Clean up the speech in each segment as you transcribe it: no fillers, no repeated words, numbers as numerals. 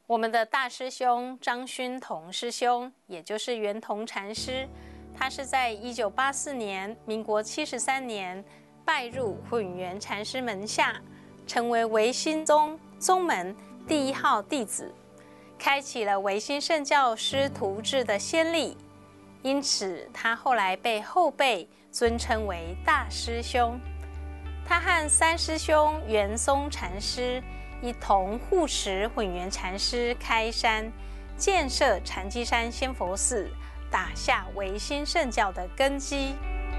我们的大师兄张勋同师兄，也就是圆同禅师，他是在1984年，民国73年拜入混元禅师门下，成为唯心宗宗门第1号弟子，开启了唯心圣教师徒制的先例。因此，他后来被后辈尊称为大师兄。他和三师兄圆松禅师一同护持混元禅师开山，建设禅机山仙佛寺，打下唯心圣教的根基。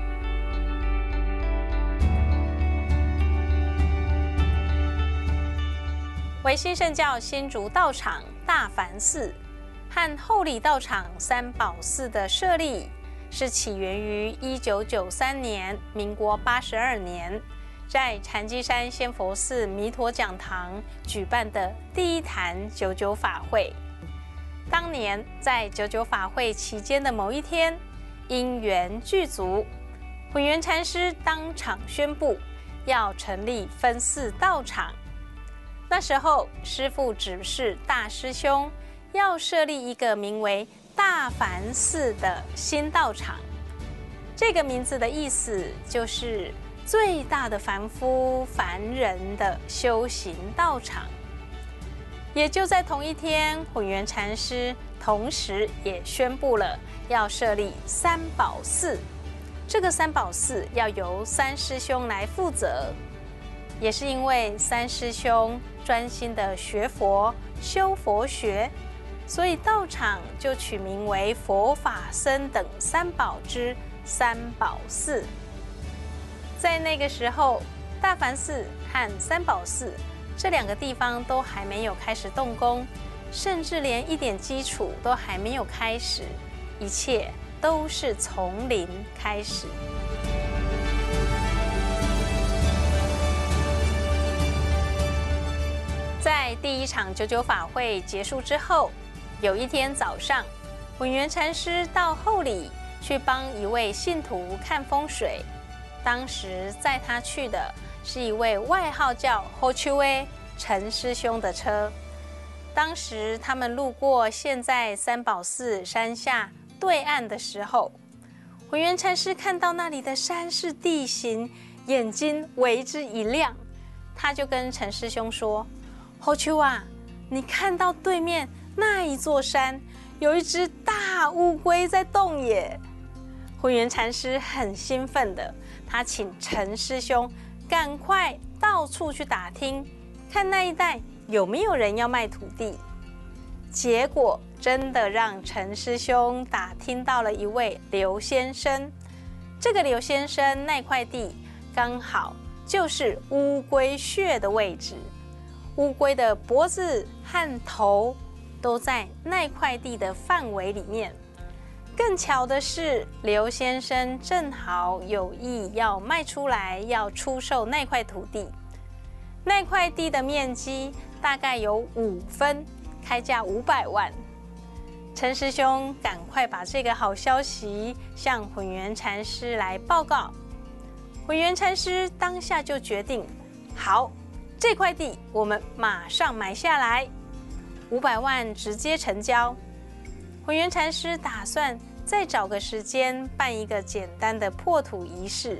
唯心圣教新竹道场大梵寺和后里道场三宝寺的设立，是起源于1993年，民国82年。在禅机山仙佛寺弥陀讲堂举办的第一坛九九法会。当年在九九法会期间的某一天，因缘具足，混元禅师当场宣布要成立分寺道场。那时候，师父指示大师兄要设立一个名为大梵寺的新道场。这个名字的意思就是最大的凡夫凡人的修行道场。也就在同一天，混元禅师同时也宣布了要设立三宝寺。这个三宝寺要由三师兄来负责。也是因为三师兄专心的学佛修佛学，所以道场就取名为佛法僧等三宝之三宝寺。在那个时候，大梵寺和三宝寺这2个地方都还没有开始动工，甚至连一点基础都还没有开始，一切都是从零开始。在第一场九九法会结束之后，有一天早上，混元禅师到后里去帮一位信徒看风水。当时载他去的是一位外号叫后秋威陈师兄的车。当时他们路过现在三宝寺山下对岸的时候，混元禅师看到那里的山势地形，眼睛为之一亮。他就跟陈师兄说：“后秋啊，你看到对面那一座山有一只大乌龟在动耶！”混元禅师很兴奋的，他请陈师兄赶快到处去打听，看那一带有没有人要卖土地。结果真的让陈师兄打听到了一位刘先生。这个刘先生那块地刚好就是乌龟穴的位置，乌龟的脖子和头都在那块地的范围里面。更巧的是，刘先生正好有意要卖出来，要出售那块土地。那块地的面积大概有5分，开价500万。陈师兄赶快把这个好消息向混元禅师来报告。混元禅师当下就决定，好，这块地我们马上买下来，500万直接成交。混元禅师打算再找个时间办一个简单的破土仪式。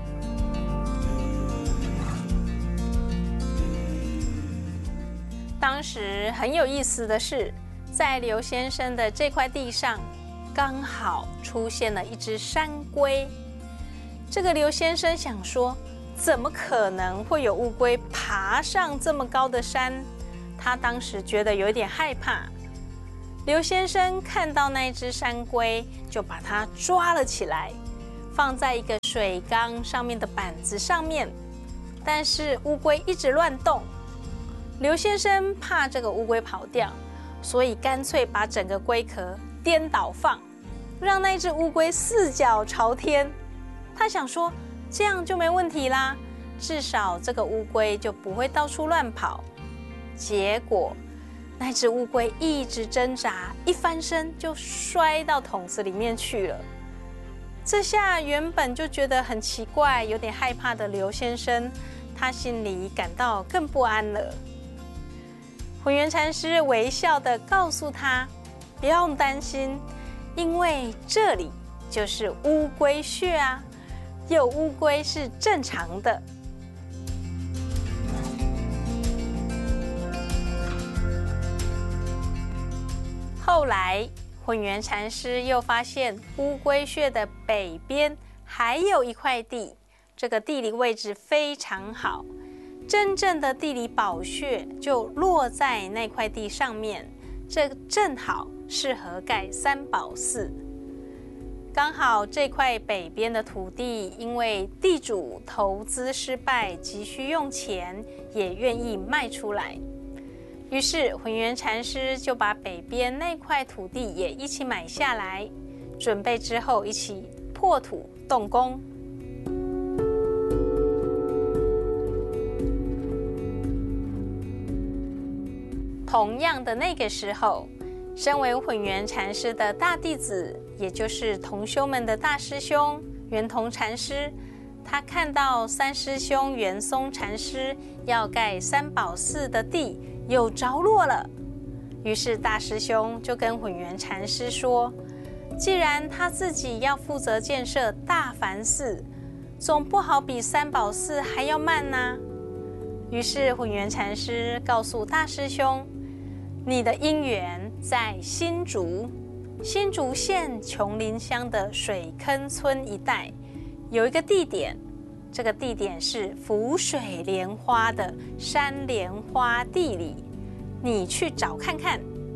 当时很有意思的是，在刘先生的这块地上，刚好出现了一只山龟。这个刘先生想说，怎么可能会有乌龟爬上这么高的山？他当时觉得有点害怕。刘先生看到那只山龟，就把它抓了起来，放在一个水缸上面的板子上面。但是乌龟一直乱动，刘先生怕这个乌龟跑掉，所以干脆把整个龟壳颠倒放，让那只乌龟4脚朝天。他想说，这样就没问题啦，至少这个乌龟就不会到处乱跑。结果那只乌龟一直挣扎，一翻身就摔到桶子里面去了。这下原本就觉得很奇怪、有点害怕的刘先生，他心里感到更不安了。 混元禅师微笑地告诉他：“不用担心，因为这里就是乌龟穴啊，有乌龟是正常的。”后来，混元禅师又发现乌龟穴的北边还有一块地，这个地理位置非常好。真正的地理宝穴就落在那块地上面，这正好适合盖三宝寺。刚好这块北边的土地，因为地主投资失败，急需用钱，也愿意卖出来。于是混元禅师就把北边那块土地也一起买下来，准备之后一起破土动工。同样的那个时候，身为混元禅师的大弟子，也就是同修们的大师兄圆通禅师，他看到三师兄圆松禅师要盖三宝寺的地有着落了，于是大师兄就跟混元禅师说，既然他自己要负责建设大梵寺，总不好比三宝寺还要慢啊。于是混元禅师告诉大师兄，你的因缘在新竹县琼林乡的水坑村一带有一个地点，这个地点是浮水莲花的山莲花地里，你去找看看。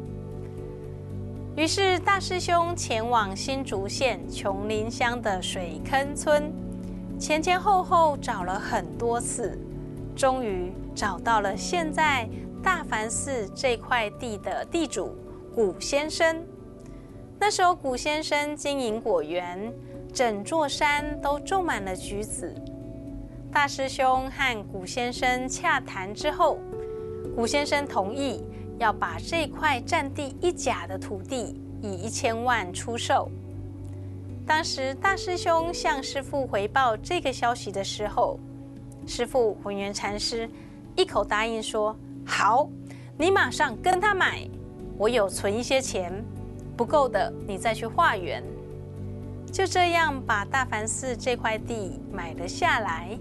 于是大师兄前往新竹县琼林乡的水坑村，前前后后找了很多次，终于找到了现在大梵寺这块地的地主古先生。那时候古先生经营果园，整座山都种满了橘子。大师兄和古先生洽谈之后，古先生同意要把这块占地1甲的土地以1000万出售。当时大师兄向师父回报这个消息的时候，师父混元禅师一口答应说，好，你马上跟他买，我有存一些钱，不够的你再去化缘。就这样把大梵寺这块地买了下来。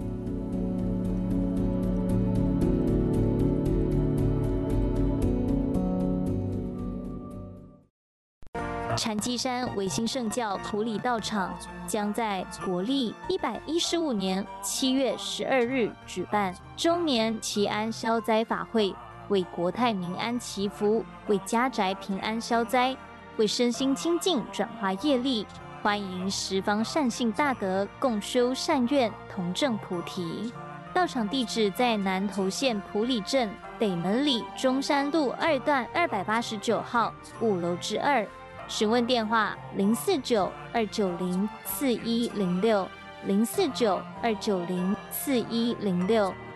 禅机山维新圣教普里道场将在国历115年7月12日举办周年祈安消灾法会，为国泰民安祈福，为家宅平安消灾，为身心清净转化业力，欢迎十方善信大德共修善愿，同证菩提。道场地址在南投县埔里镇北门里中山路2段289号5楼之2。询问电话049-290-4106，049-290-4106。